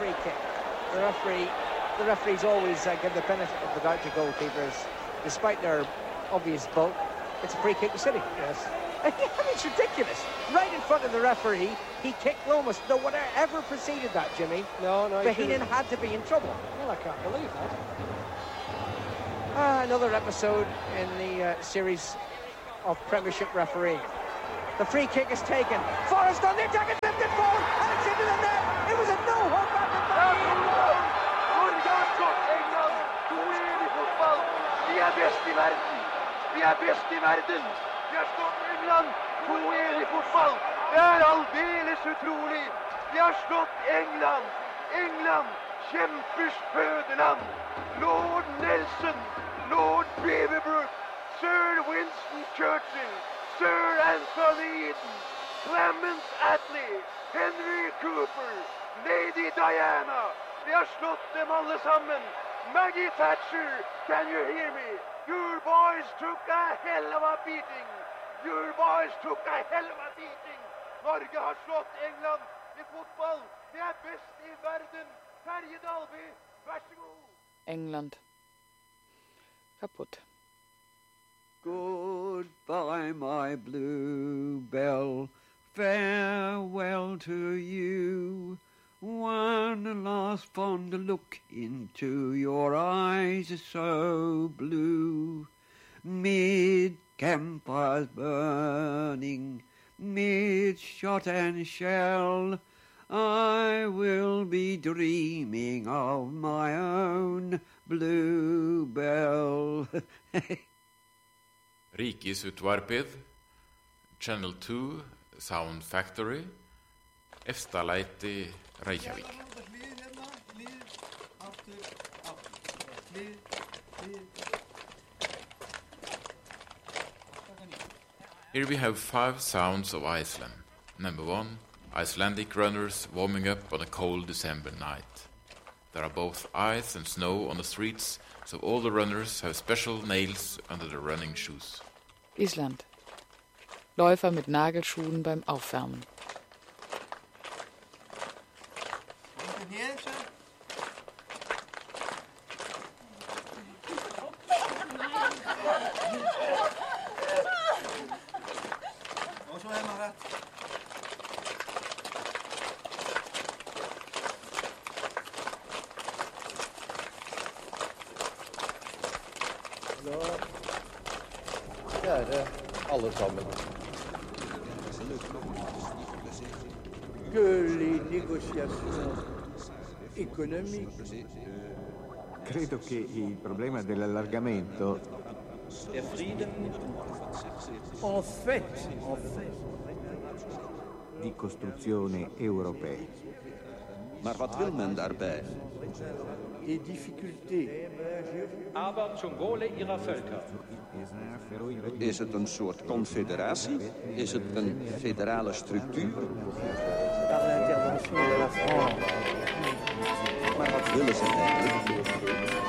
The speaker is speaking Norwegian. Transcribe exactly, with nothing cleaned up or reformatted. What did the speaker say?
free kick. The referee, the referees always uh, give the benefit of the doubt to goalkeepers, despite their obvious bulk. It's a free kick to City. Yes. I mean, it's ridiculous. Right in front of the referee, he kicked Lomas. No one ever preceded that, Jimmy. No, no. Bahinin had to be in trouble. Well, I can't believe that. Ah, another episode in the uh, series of Premiership refereeing. The free kick is taken. Forrest on the attack, it's lifted forward, and it's into the net. It was a no-hook back to Bahinin. Norge har slått England to en i fotball. Vi er best i verden. Vi er best i verden. Vi har slått England to en i fotball. Det er aldeles utrolig. Vi har slått England. England, kjempers fødeland. Lord Nelson, Lord Beaverbrook, Sir Winston Churchill, Sir Anthony Eden, Clement Attlee, Henry Cooper, Lady Diana. Vi har slått dem alle sammen. Maggie Thatcher, can you hear me? Your boys took a hell of a beating. Your boys took a hell of a beating. Norge har slått England i fotball. Vi er best i verden. Terje Dalby, vær så god. England. Kaputt. Goodbye, my bluebell. Farewell to you. One last fond look into your eyes so blue. Mid campfires burning, mid shot and shell, I will be dreaming of my own bluebell. Ríkisútvarpið, Channel two, Sound Factory, Efstaleiti, Reykjavík. Here we have five sounds of Iceland. Number one, Icelandic runners warming up on a cold December night. There are both ice and snow on the streets, so all the runners have special nails under their running shoes. Island. Läufer mit Nagelschuhen beim Aufwärmen. Kjære alle sammen. Credo che il problema dell'allargamento Der Frieden en fait, en fait. di costruzione europea. Maar wat wil men daarbij? Die difficultés. Aber zum Wohle ihrer Völker. Is het een soort confederatie? Is het een federale structuur? Maar wat willen ze eigenlijk?